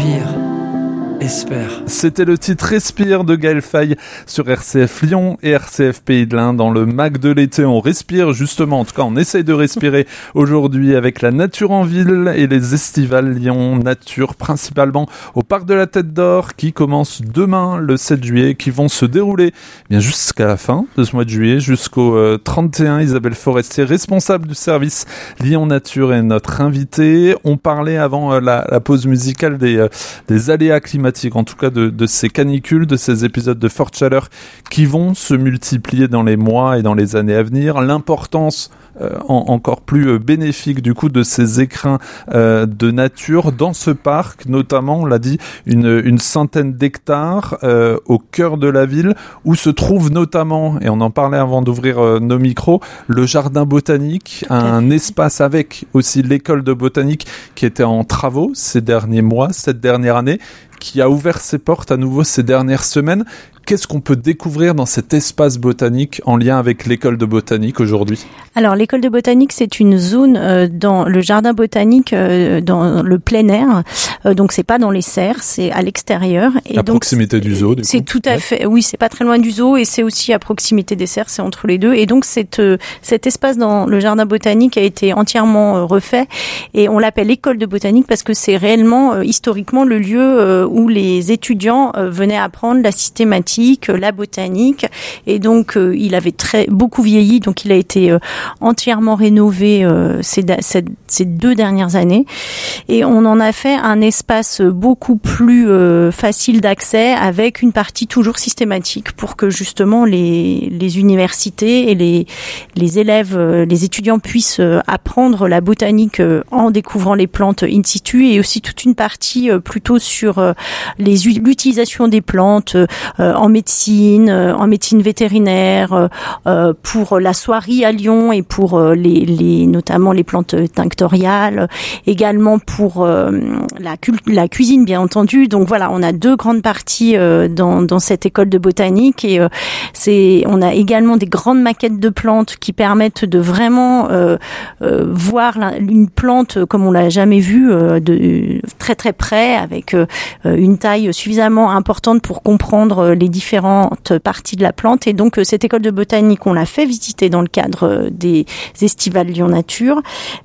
Respire. Espère. C'était le titre Respire de Gaël Faye sur RCF Lyon et RCF Pays de l'Ain. Dans le Mag de l'été, on respire justement, en tout cas on essaye de respirer aujourd'hui avec la nature en ville et les estivales Lyon Nature, principalement au Parc de la Tête d'Or qui commence demain le 7 juillet, qui vont se dérouler bien jusqu'à la fin de ce mois de juillet, jusqu'au 31. Isabelle Forestier, responsable du service Lyon Nature, est notre invitée. On parlait avant la pause musicale des aléas climatiques, en tout cas de ces canicules, de ces épisodes de forte chaleur qui vont se multiplier dans les mois et dans les années à venir. L'importance encore plus bénéfique du coup de ces écrins de nature dans ce parc, notamment, on l'a dit, une centaine d'hectares au cœur de la ville, où se trouve notamment, et on en parlait avant d'ouvrir nos micros, le jardin botanique, un espace avec aussi l'école de botanique qui était en travaux ces derniers mois, cette dernière année, qui a ouvert ses portes à nouveau ces dernières semaines. Qu'est-ce qu'on peut découvrir dans cet espace botanique en lien avec l'école de botanique aujourd'hui ? Alors, l'école de botanique, c'est une zone dans le jardin botanique, dans le plein air. Donc, c'est pas dans les serres, c'est à l'extérieur. Et à donc, proximité du zoo, du coup. C'est tout à fait. Oui, c'est pas très loin du zoo et c'est aussi à proximité des serres, c'est entre les deux. Et donc, cet espace dans le jardin botanique a été entièrement refait et on l'appelle l'école de botanique parce que c'est réellement, historiquement, le lieu où les étudiants venaient apprendre la systématique, la botanique, et donc il avait beaucoup vieilli, donc il a été entièrement rénové ces 2 dernières années, et on en a fait un espace beaucoup plus facile d'accès, avec une partie toujours systématique pour que justement les universités et les élèves, les étudiants puissent apprendre la botanique en découvrant les plantes in situ, et aussi toute une partie plutôt sur l'utilisation des plantes en médecine vétérinaire, pour la soierie à Lyon et pour notamment les plantes tinctoriales, également pour la cuisine bien entendu. Donc voilà, on a 2 grandes parties dans cette école de botanique, et on a également des grandes maquettes de plantes qui permettent de vraiment voir une plante comme on l'a jamais vue, de très très près, avec une taille suffisamment importante pour comprendre les différentes parties de la plante. Et donc cette école de botanique, on l'a fait visiter dans le cadre des estivales Lyon Nature,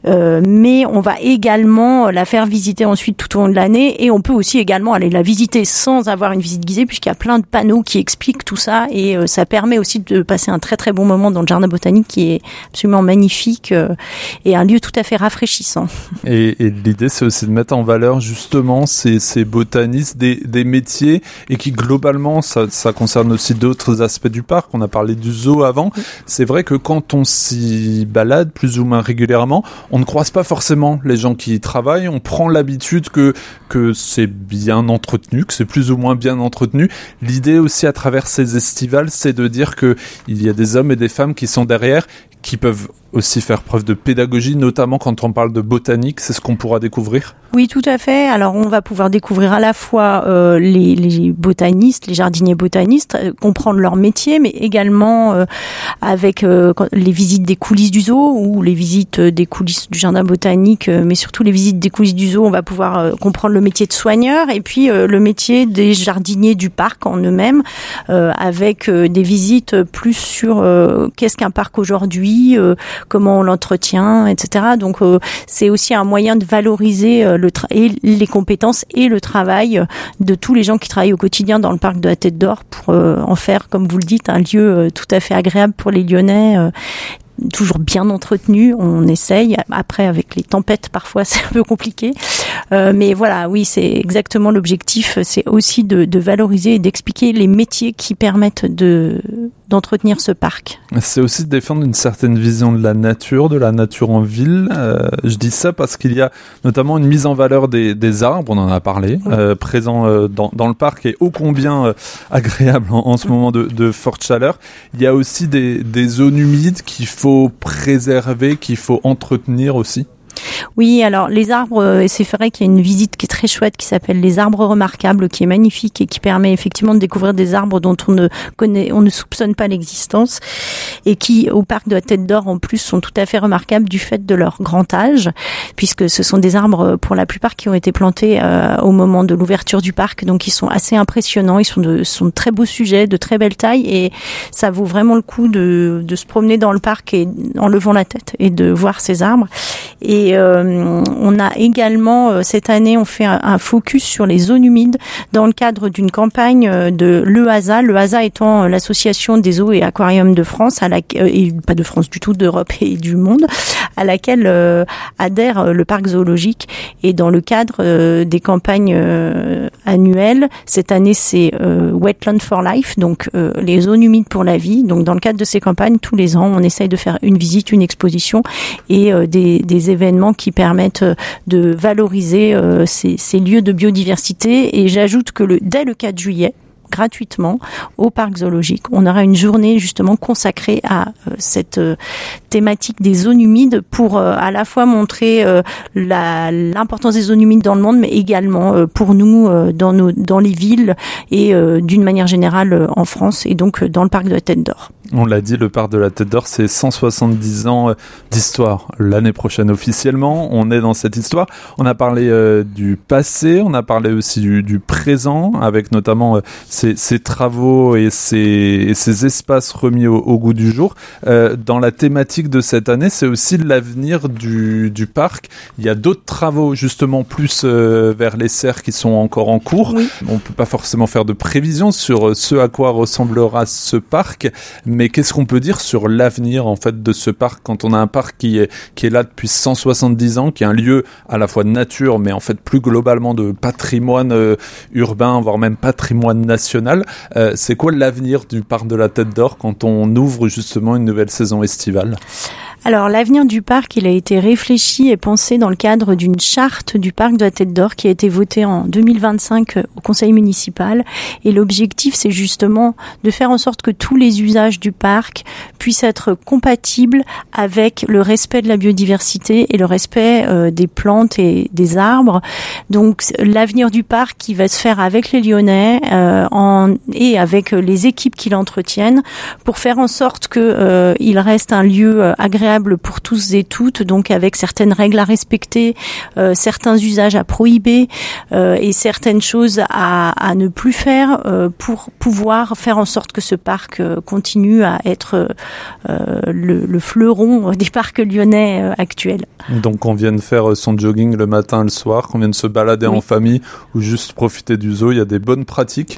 mais on va également la faire visiter ensuite tout au long de l'année, et on peut aussi également aller la visiter sans avoir une visite guidée, puisqu'il y a plein de panneaux qui expliquent tout ça, et ça permet aussi de passer un très très bon moment dans le jardin botanique, qui est absolument magnifique et un lieu tout à fait rafraîchissant. Et l'idée, c'est aussi de mettre en valeur justement ces botanistes, des métiers, et qui globalement, ça concerne aussi d'autres aspects du parc. On a parlé du zoo avant. C'est vrai que quand on s'y balade plus ou moins régulièrement, on ne croise pas forcément les gens qui y travaillent. On prend l'habitude que c'est bien entretenu, que c'est plus ou moins bien entretenu. L'idée aussi à travers ces estivales, c'est de dire que il y a des hommes et des femmes qui sont derrière, qui peuvent aussi faire preuve de pédagogie, notamment quand on parle de botanique. C'est ce qu'on pourra découvrir ? Oui, tout à fait. Alors, on va pouvoir découvrir à la fois les botanistes, les jardiniers botanistes, comprendre leur métier, mais également avec les visites des coulisses du zoo, ou les visites des coulisses du jardin botanique, mais surtout les visites des coulisses du zoo. On va pouvoir comprendre le métier de soigneur, et puis le métier des jardiniers du parc en eux-mêmes, avec des visites plus sur qu'est-ce qu'un parc aujourd'hui, comment on l'entretient, etc. Donc c'est aussi un moyen de valoriser les compétences et le travail de tous les gens qui travaillent au quotidien dans le parc de la Tête d'Or, pour en faire, comme vous le dites, un lieu tout à fait agréable pour les Lyonnais, toujours bien entretenu. On essaye. Après, avec les tempêtes, parfois, c'est un peu compliqué. Mais voilà, oui, c'est exactement l'objectif. C'est aussi de valoriser et d'expliquer les métiers qui permettent d'entretenir ce parc. C'est aussi de défendre une certaine vision de la nature en ville. Je dis ça parce qu'il y a notamment une mise en valeur des arbres, on en a parlé, présents dans le parc, et ô combien agréable en ce moment de forte chaleur. Il y a aussi des zones humides qu'il faut préserver, qu'il faut entretenir aussi. Oui, alors les arbres, et c'est vrai qu'il y a une visite qui est très chouette qui s'appelle les arbres remarquables, qui est magnifique et qui permet effectivement de découvrir des arbres dont on ne soupçonne pas l'existence et qui, au parc de la Tête d'Or en plus, sont tout à fait remarquables du fait de leur grand âge, puisque ce sont des arbres pour la plupart qui ont été plantés au moment de l'ouverture du parc, donc ils sont assez impressionnants, ils sont de très beaux sujets, de très belle taille, et ça vaut vraiment le coup de se promener dans le parc et en levant la tête et de voir ces arbres. Et on a également, cette année, on fait un focus sur les zones humides dans le cadre d'une campagne de l'EASA étant l'association des eaux et aquariums de France, et pas de France du tout, d'Europe et du monde, à laquelle adhère le parc zoologique. Et dans le cadre des campagnes annuelles, cette année c'est Wetland for Life, donc les zones humides pour la vie. Donc dans le cadre de ces campagnes, tous les ans, on essaye de faire une visite, une exposition et des événements qui permettent de valoriser ces lieux de biodiversité. Et j'ajoute que dès le 4 juillet, gratuitement au parc zoologique, on aura une journée justement consacrée à cette thématique des zones humides pour à la fois montrer l'importance des zones humides dans le monde, mais également pour nous dans les villes et d'une manière générale en France et donc dans le parc de la Tête d'Or. On l'a dit, le parc de la Tête d'Or, c'est 170 ans d'histoire. L'année prochaine, officiellement, on est dans cette histoire. On a parlé du passé, on a parlé aussi du présent, avec notamment ces travaux et ces espaces remis au goût du jour. Dans la thématique de cette année, c'est aussi l'avenir du parc. Il y a d'autres travaux, justement, plus vers les serres qui sont encore en cours. Oui. On peut pas forcément faire de prévisions sur ce à quoi ressemblera ce parc, mais qu'est-ce qu'on peut dire sur l'avenir en fait de ce parc quand on a un parc qui est là depuis 170 ans, qui est un lieu à la fois de nature, mais en fait plus globalement de patrimoine urbain, voire même patrimoine national. C'est quoi l'avenir du parc de la Tête d'Or quand on ouvre justement une nouvelle saison estivale ? Alors, l'avenir du parc, il a été réfléchi et pensé dans le cadre d'une charte du parc de la Tête d'Or qui a été votée en 2025 au conseil municipal. Et l'objectif, c'est justement de faire en sorte que tous les usages du parc puissent être compatibles avec le respect de la biodiversité et le respect des plantes et des arbres. Donc, l'avenir du parc qui va se faire avec les Lyonnais et avec les équipes qui l'entretiennent pour faire en sorte que il reste un lieu agréable pour tous et toutes, donc avec certaines règles à respecter, certains usages à prohiber et certaines choses à ne plus faire pour pouvoir faire en sorte que ce parc continue à être le fleuron des parcs lyonnais actuels. Donc on vient de faire son jogging le matin et le soir, qu'on vient de se balader en famille ou juste profiter du zoo, il y a des bonnes pratiques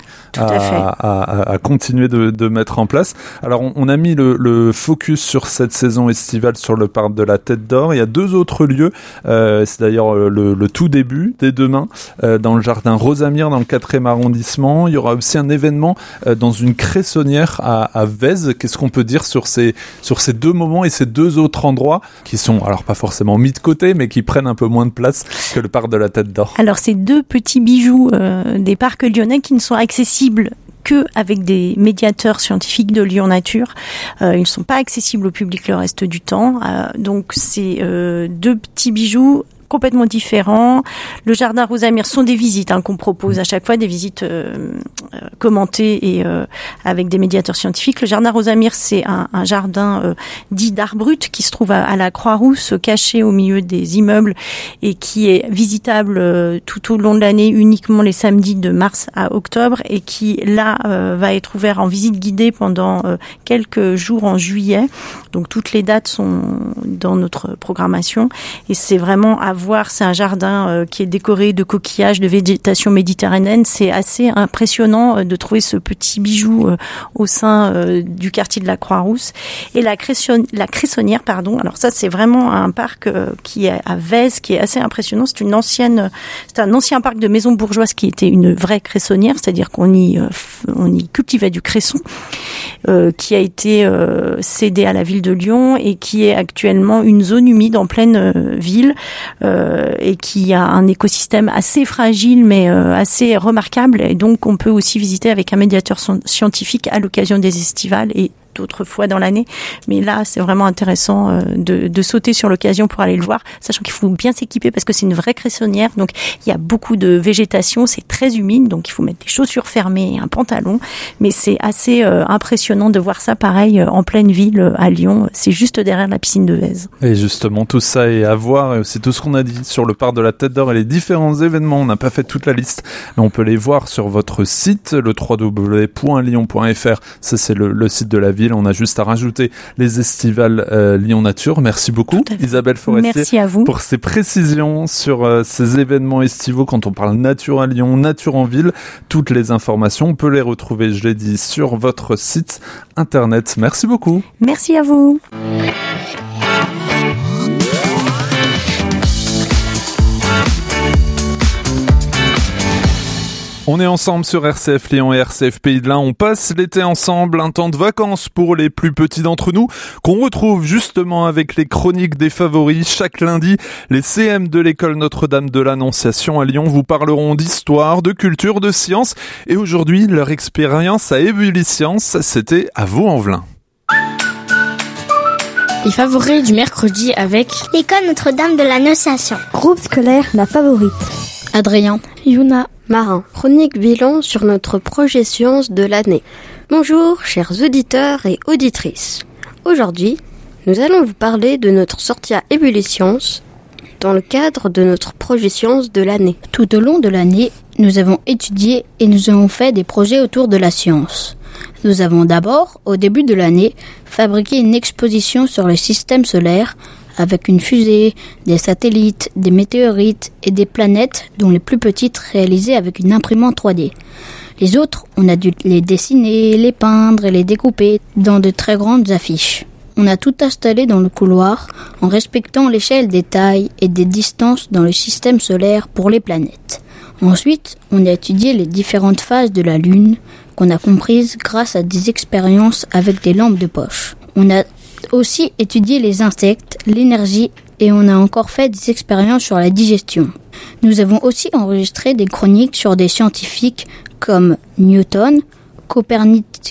à continuer de mettre en place. Alors on a mis le focus sur cette saison estivale sur le parc de la Tête d'Or. Il y a deux autres lieux, c'est d'ailleurs le tout début, dès demain, dans le jardin Rosamire, dans le 4e arrondissement. Il y aura aussi un événement dans une cressonnière à Vèze. Qu'est-ce qu'on peut dire sur ces deux moments et ces deux autres endroits qui sont, alors pas forcément mis de côté, mais qui prennent un peu moins de place que le parc de la Tête d'Or? Alors, ces deux petits bijoux des parcs lyonnais qui ne sont accessibles que avec des médiateurs scientifiques de Lyon Nature. Ils ne sont pas accessibles au public le reste du temps. Donc, c'est deux petits bijoux complètement différents. Le jardin Rosamire sont des visites qu'on propose à chaque fois, des visites commentées et avec des médiateurs scientifiques. Le jardin Rosamire, c'est un jardin dit d'art brut qui se trouve à la Croix-Rousse, caché au milieu des immeubles et qui est visitable tout au long de l'année, uniquement les samedis de mars à octobre, et qui là va être ouvert en visite guidée pendant quelques jours en juillet. Donc toutes les dates sont dans notre programmation et c'est vraiment à voir. C'est un jardin qui est décoré de coquillages, de végétation méditerranéenne. C'est assez impressionnant de trouver ce petit bijou au sein du quartier de la Croix-Rousse. Et la Cressonnière, alors ça c'est vraiment un parc qui est à Vèze, qui est assez impressionnant. C'est un ancien parc de maisons bourgeoises qui était une vraie cressonnière, c'est-à-dire qu'on y cultivait du cresson, qui a été cédé à la ville de Lyon et qui est actuellement une zone humide en pleine ville et qui a un écosystème assez fragile mais assez remarquable, et donc on peut aussi visiter avec un médiateur scientifique à l'occasion des estivales et d'autres fois dans l'année. Mais là, c'est vraiment intéressant de sauter sur l'occasion pour aller le voir, sachant qu'il faut bien s'équiper parce que c'est une vraie cressonnière. Donc, il y a beaucoup de végétation, c'est très humide, donc il faut mettre des chaussures fermées et un pantalon. Mais c'est assez impressionnant de voir ça pareil en pleine ville à Lyon. C'est juste derrière la piscine de Vèze. Et justement, tout ça est à voir et aussi tout ce qu'on a dit sur le parc de la Tête d'Or et les différents événements. On n'a pas fait toute la liste, mais on peut les voir sur votre site, le www.lyon.fr. Ça, c'est le site de la ville. On a juste à rajouter les estivales Lyon Nature. Merci beaucoup, Isabelle Forestier. Merci à vous. Pour ces précisions sur ces événements estivaux quand on parle nature à Lyon, nature en ville. Toutes les informations, on peut les retrouver, je l'ai dit, sur votre site internet. Merci beaucoup. Merci à vous. On est ensemble sur RCF Lyon et RCF Pays de l'Ain. On passe l'été ensemble, un temps de vacances pour les plus petits d'entre nous, qu'on retrouve justement avec les chroniques des favoris. Chaque lundi, les CM de l'école Notre-Dame de l'Annonciation à Lyon vous parleront d'histoire, de culture, de science. Et aujourd'hui, leur expérience à Ébulliscience, c'était à Vaux-en-Velin. Les favoris du mercredi avec l'école Notre-Dame de l'Annonciation. Groupe scolaire La Favorite. Adrien, Yuna, Marin. Chronique bilan sur notre projet science de l'année. Bonjour, chers auditeurs et auditrices. Aujourd'hui, nous allons vous parler de notre sortie à Ébulliscience dans le cadre de notre projet science de l'année. Tout au long de l'année, nous avons étudié et nous avons fait des projets autour de la science. Nous avons d'abord, au début de l'année, fabriqué une exposition sur le système solaire avec une fusée, des satellites, des météorites et des planètes dont les plus petites réalisées avec une imprimante 3D. Les autres, on a dû les dessiner, les peindre et les découper dans de très grandes affiches. On a tout installé dans le couloir en respectant l'échelle des tailles et des distances dans le système solaire pour les planètes. Ensuite, on a étudié les différentes phases de la Lune qu'on a comprises grâce à des expériences avec des lampes de poche. On a aussi étudié les insectes, l'énergie et on a encore fait des expériences sur la digestion. Nous avons aussi enregistré des chroniques sur des scientifiques comme Newton, Copernic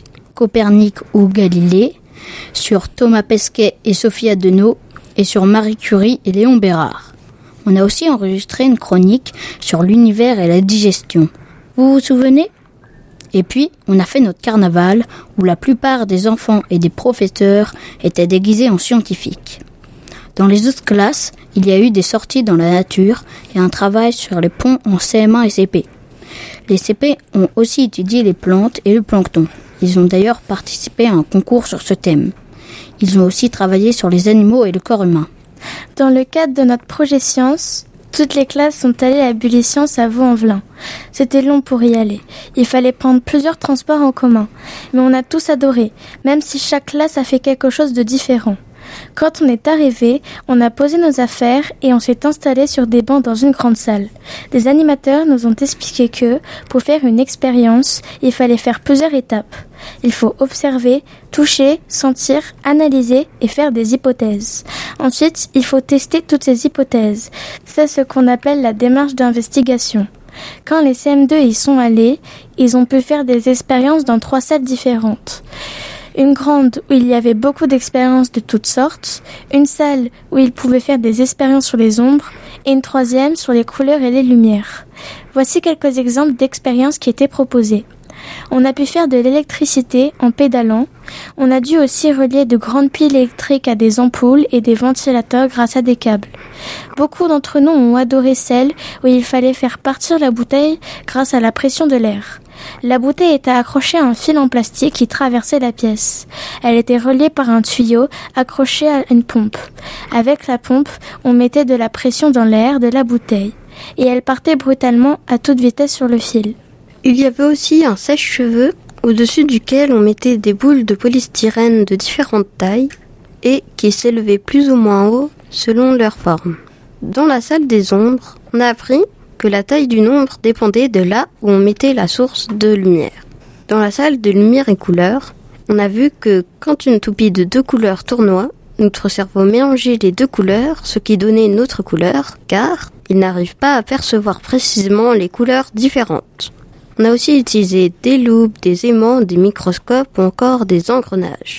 ou Galilée, sur Thomas Pesquet et Sophie Adenau et sur Marie Curie et Léon Bérard. On a aussi enregistré une chronique sur l'univers et la digestion. Vous vous souvenez ? Et puis, on a fait notre carnaval où la plupart des enfants et des professeurs étaient déguisés en scientifiques. Dans les autres classes, il y a eu des sorties dans la nature et un travail sur les ponts en CM1 et CP. Les CP ont aussi étudié les plantes et le plancton. Ils ont d'ailleurs participé à un concours sur ce thème. Ils ont aussi travaillé sur les animaux et le corps humain. Dans le cadre de notre projet science, toutes les classes sont allées à Ébulliscience à Vaux-en-Velin. C'était long pour y aller. Il fallait prendre plusieurs transports en commun. Mais on a tous adoré, même si chaque classe a fait quelque chose de différent. Quand on est arrivé, on a posé nos affaires et on s'est installé sur des bancs dans une grande salle. Des animateurs nous ont expliqué que, pour faire une expérience, il fallait faire plusieurs étapes. Il faut observer, toucher, sentir, analyser et faire des hypothèses. Ensuite, il faut tester toutes ces hypothèses. C'est ce qu'on appelle la démarche d'investigation. Quand les CM2 y sont allés, ils ont pu faire des expériences dans 3 salles différentes. Une grande où il y avait beaucoup d'expériences de toutes sortes, une salle où ils pouvaient faire des expériences sur les ombres et une 3e sur les couleurs et les lumières. Voici quelques exemples d'expériences qui étaient proposées. On a pu faire de l'électricité en pédalant. On a dû aussi relier de grandes piles électriques à des ampoules et des ventilateurs grâce à des câbles. Beaucoup d'entre nous ont adoré celle où il fallait faire partir la bouteille grâce à la pression de l'air. La bouteille était accrochée à un fil en plastique qui traversait la pièce. Elle était reliée par un tuyau accroché à une pompe. Avec la pompe, on mettait de la pression dans l'air de la bouteille et elle partait brutalement à toute vitesse sur le fil. Il y avait aussi un sèche-cheveux au-dessus duquel on mettait des boules de polystyrène de différentes tailles et qui s'élevaient plus ou moins haut selon leur forme. Dans la salle des ombres, on a appris que la taille d'une ombre dépendait de là où on mettait la source de lumière. Dans la salle de lumière et couleurs, on a vu que quand une toupie de 2 couleurs tournoie, notre cerveau mélangeait les 2 couleurs, ce qui donnait une autre couleur, car il n'arrive pas à percevoir précisément les couleurs différentes. On a aussi utilisé des loupes, des aimants, des microscopes ou encore des engrenages.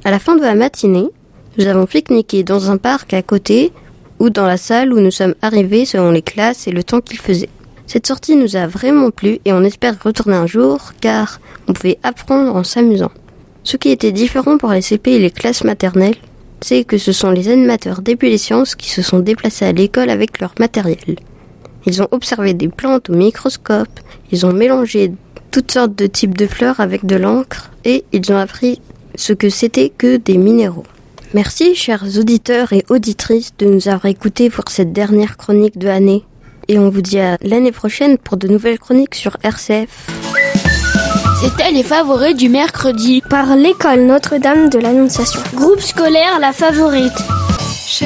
À la fin de la matinée, nous avons pique-niqué dans un parc à côté ou dans la salle où nous sommes arrivés selon les classes et le temps qu'il faisait. Cette sortie nous a vraiment plu et on espère retourner un jour car on pouvait apprendre en s'amusant. Ce qui était différent pour les CP et les classes maternelles, c'est que ce sont les animateurs début des sciences qui se sont déplacés à l'école avec leur matériel. Ils ont observé des plantes au microscope, ils ont mélangé toutes sortes de types de fleurs avec de l'encre et ils ont appris ce que c'était que des minéraux. Merci chers auditeurs et auditrices de nous avoir écoutés pour cette dernière chronique de l'année. Et on vous dit à l'année prochaine pour de nouvelles chroniques sur RCF. C'était les favoris du mercredi par l'école Notre-Dame de l'Annonciation. Groupe scolaire La Favorite.